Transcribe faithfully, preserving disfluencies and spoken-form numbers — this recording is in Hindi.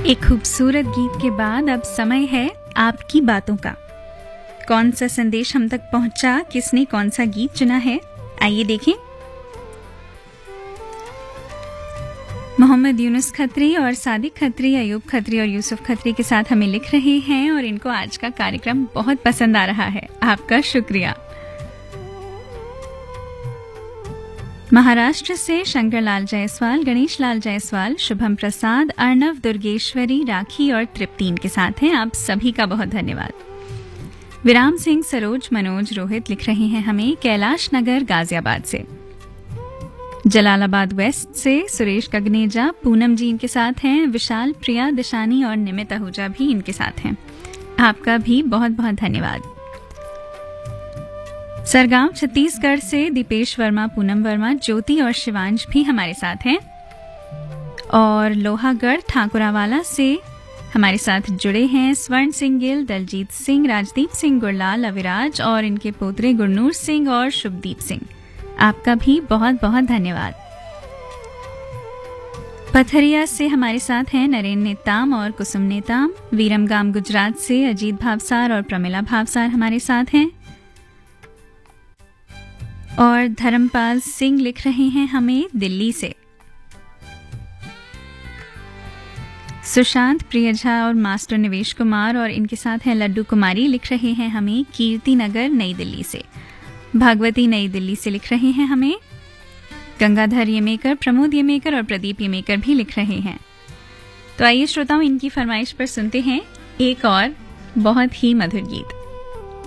एक खूबसूरत गीत के बाद अब समय है आपकी बातों का। कौन सा संदेश हम तक पहुंचा, किसने कौन सा गीत चुना है, आइए देखें। मोहम्मद यूनुस खत्री और सादिक खत्री, अयूब खत्री और यूसुफ खत्री के साथ हमें लिख रहे हैं और इनको आज का कार्यक्रम बहुत पसंद आ रहा है। आपका शुक्रिया। महाराष्ट्र से शंकर लाल जायसवाल, गणेश लाल जायसवाल, शुभम प्रसाद, अर्णव, दुर्गेश्वरी, राखी और तृप्तीन के साथ हैं। आप सभी का बहुत धन्यवाद। विराम सिंह, सरोज, मनोज, रोहित लिख रहे हैं हमें कैलाश नगर गाजियाबाद से। जलालाबाद वेस्ट से सुरेश कगनेजा, पूनम जी इनके साथ हैं। विशाल, प्रिया, दिशानी और निमित आहूजा भी इनके साथ हैं। आपका भी बहुत बहुत धन्यवाद। सरगांव छत्तीसगढ़ से दीपेश वर्मा, पूनम वर्मा, ज्योति और शिवांश भी हमारे साथ हैं। और लोहागढ़ ठाकुरावाला से हमारे साथ जुड़े हैं स्वर्ण सिंह गिल, दलजीत सिंह, राजदीप सिंह गुरलाल, अविराज और इनके पोतरे गुरनूर सिंह और शुभदीप सिंह। आपका भी बहुत बहुत धन्यवाद। पथरिया से हमारे साथ हैं नरेन नेताम और कुसुम नेताम। वीरमगाम गुजरात से अजीत भावसार और प्रमिला भावसार हमारे साथ हैं। और धर्मपाल सिंह लिख रहे हैं हमें दिल्ली से। सुशांत, प्रियझा और मास्टर निवेश कुमार और इनके साथ हैं लड्डू कुमारी लिख रहे हैं हमें कीर्ति नगर नई दिल्ली से। भागवती नई दिल्ली से लिख रहे हैं हमें। गंगाधर येमेकर, प्रमोद येमेकर और प्रदीप येमेकर भी लिख रहे हैं। तो आइए श्रोताओं, इनकी फरमाइश पर सुनते हैं एक और बहुत ही मधुर गीत।